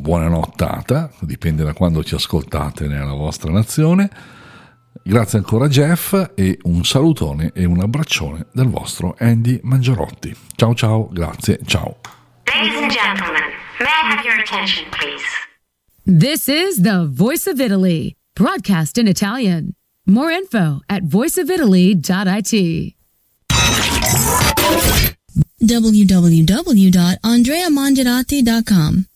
buona nottata, dipende da quando ci ascoltate nella vostra nazione. Grazie ancora Jeff e un salutone e un abbraccione dal vostro Andy Mangiarotti. Ciao ciao, grazie, ciao. Ladies and gentlemen, may I have your attention, please? This is the Voice of Italy, broadcast in Italian. More info at voiceofitaly.it. www.andreamangiarotti.com